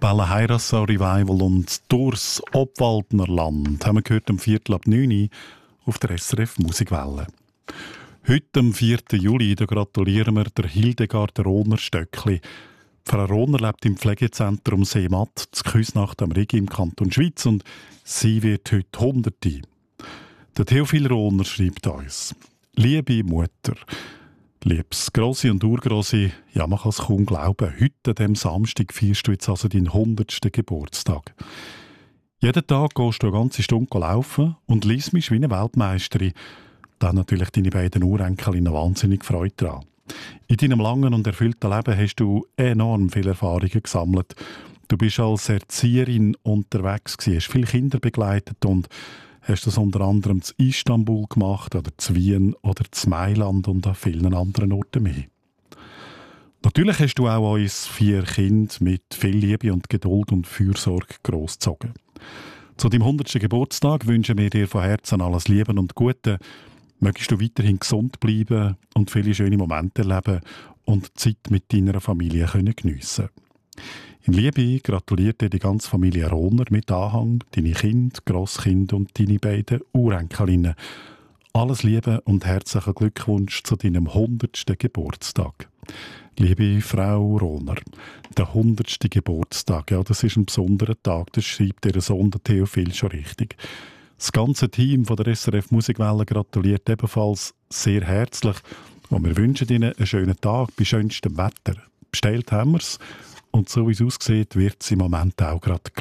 Bella Heirassau Revival und durchs Obwaldner Land haben wir gehört am 8:45 auf der SRF Musikwelle. Heute, am 4. Juli, da gratulieren wir der Hildegard Rohner Stöckli. Frau Rohner lebt im Pflegezentrum Seematt zu Küsnacht am Rigi im Kanton Schwyz und sie wird heute 100. Der Theophil Rohner schreibt uns: Liebe Mutter, liebes Grossi und Urgrossi, ja, man kann es kaum glauben, heute an diesem Samstag feierst du jetzt also deinen 100. Geburtstag. Jeden Tag gehst du eine ganze Stunde laufen und liest mich wie eine Weltmeisterin. Da haben natürlich deine beiden Urenkelinnen wahnsinnig Freude daran. In deinem langen und erfüllten Leben hast du enorm viele Erfahrungen gesammelt. Du bist als Erzieherin unterwegs gewesen, hast viele Kinder begleitet und hast das unter anderem zu Istanbul gemacht oder zu Wien oder zu Mailand und an vielen anderen Orten mehr. Natürlich hast du auch uns 4 Kinder mit viel Liebe und Geduld und Fürsorge großgezogen. Zu deinem 100. Geburtstag wünschen wir dir von Herzen alles Liebe und Gute. Mögest du weiterhin gesund bleiben und viele schöne Momente erleben und Zeit mit deiner Familie geniessen. In Liebe gratuliert dir die ganze Familie Rohner mit Anhang, deine Kinder, Grosskinder und deine beiden Urenkelinnen. Alles Liebe und herzlichen Glückwunsch zu deinem 100. Geburtstag. Liebe Frau Rohner, der 100. Geburtstag, ja, das ist ein besonderer Tag, das schreibt ihr Sohn der Theophil schon richtig. Das ganze Team von der SRF Musikwelle gratuliert ebenfalls sehr herzlich und wir wünschen Ihnen einen schönen Tag bei schönstem Wetter. Bestellt haben wir es und so wie es aussieht, wird es im Moment auch gerade